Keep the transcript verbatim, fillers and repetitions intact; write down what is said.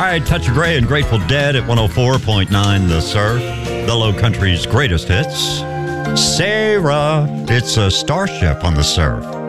right, Touch of Grey and Grateful Dead at one oh four point nine The Surf, the Low Country's greatest hits. Sarah, it's a starship on the surf.